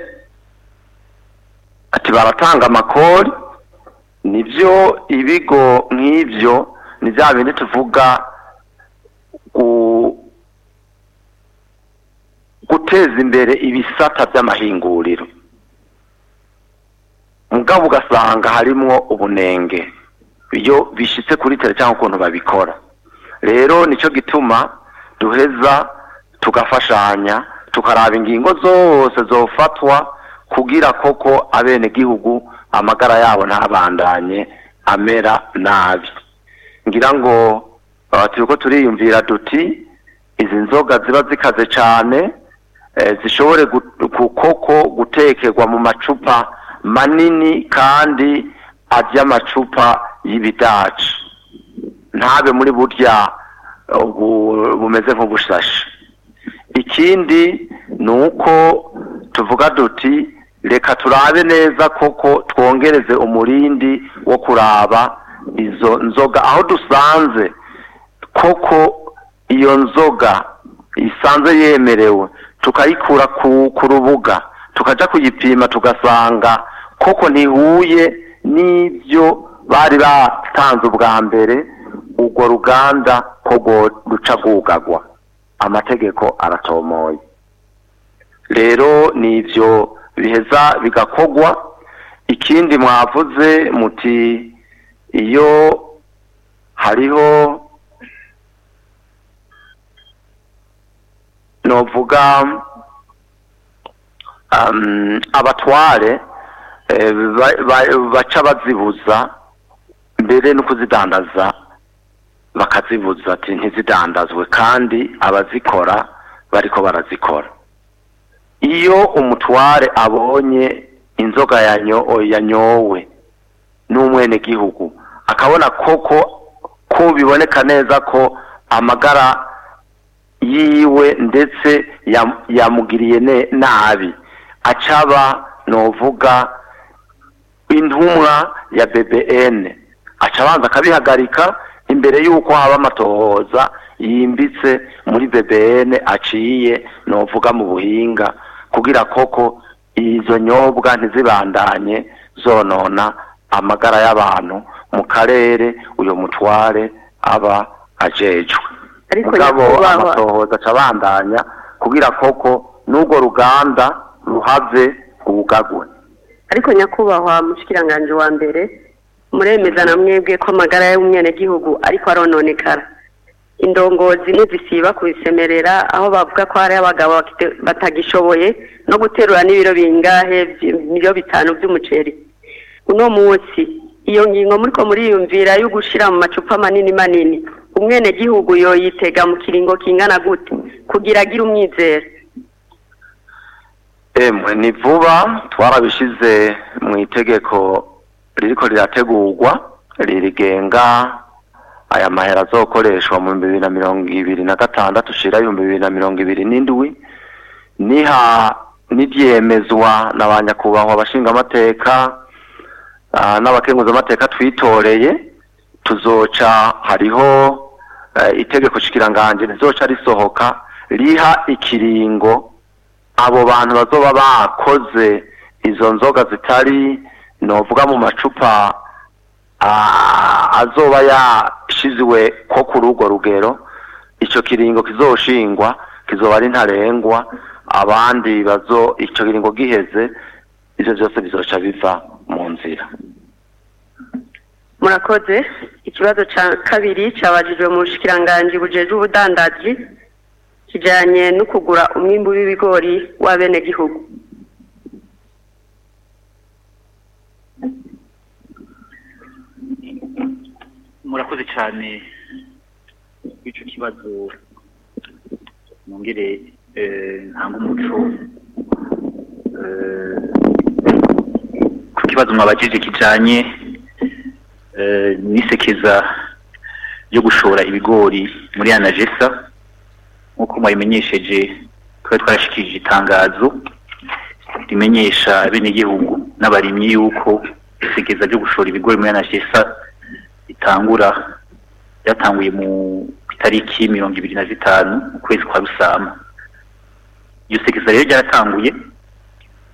ati baratanga amakori. Nivyo ibigo nk'ivyo ni bya bindi tuvuga guteza imbere ibisata by'amahinguriro, mugabo ugasanga harimwo ubunenge iyo bishitse kuri tele cyangwa ukuntu babikora. Rero nico gituma duheza tugafashanya tukaraba ingingo zose zofatwa kugira koko abene gihugu amagara yabo ntabandanye amera nabi. Ngira ngo turiko turiyumvira duti izi nzoga ziba zikaze cyane zishobore koko gutekerwa mu macupa manini kandi ajya amacupa y'ibidaci, ntabe muri burya bumeze nk'ubushashi. Ikindi nuko tuvuga duti reka turabe neza koko twongereze umurindi wo kuraba izo nzoga aho dusanze koko iyo nzoga isanze yemerewe, tukayikura ku rubuga tukaja kuyipima tugasanga koko ntihuye n'ibyo bari batanze ubwa mbere, urwo ruganda ko ruca rwugagwa, amategeko aratomoye. Rero nivyo biheza bigakogwa. Ikindi mwavuze muti iyo hariho novuga abatware baca bazibuza mbere no kuzidandaza, bakazibuza ati ntizidandazwe kandi abazikora bariko barazikora. Iyo umutware abonye inzoga yanyowe n'umwene gihugu akabona koko ko biboneka neza ko amagara yiwe ndetse yamugiriye nabi, acaba novuga intumwa ya BBN, acabanza akabihagarika imbere yuko haba amatohoza yimbitse muri BBN aciye novuga mu buhinga, kugira koko izo nyobwa ntizibandanye zonona amagara y'abantu mu karere uyo mutware aba ajejwe. Mugabo amatohoza acabandanya kugira koko n'urwo ruganda ruhave ubugagwe. Ariko nyakubahwa mushikiranganje wa mbere, muremeza na mwebwe ko amagara y'umwenegihugu ariko arononekara. Indongozi ntizisiba kubisemerera aho bavuga ko hari abagabo batagishoboye no guterura n'ibiro bingahe miliyoni 5 by'umuceri. Uno munsi iyo ngingo muriko muriyumvira yo gushira mu macupa manini umwenegihugu yoyitega mu kiringo kingana gute kugira agira umwizero? Ni vuba twarabishize mu itegeko ririko rirategurwa ririgenga aya mahera azokoreshwa mu 2026 ushira 2027 nivyemezwa n'abanyakubahwa abashinga amateka n'abakenguza amateka twitoreye. Tuzoca hariho itegeko shikiranganje rizoca risohoka riha ikiringo abo bantu bazoba bakoze izo nzoga zitari novuga mu macupa azoba yashizwe ko kuri urwo rugero. Ico kiringo kizoshingwa kizoba ari ntarengwa, abandi ico kiringo giheze ivyo byose bizoca biva mu nzira. Murakoze. Ikibazo ca kabiri cabajijwe mu bushikiranganje bujeje ubudandaji kijanye no kugura umwimbu w'ibigori w'abene gihugu. Murakoze cyane ico kibazo, nongere ntanga umuco ku kibazo mwabajije kijanye nisekeza yo gushora ibigori muri Anagesa. Nkuko mwabimenyesheje twari twarashikije itangazo rimenyesha bene gihugu n'abarimyi yuko isekeza ryo gushora ibigori muri Anagesa yatanguye mu itariki 25 ukwezi kwa Rusama. Iyo sekeza rero ryaratanguye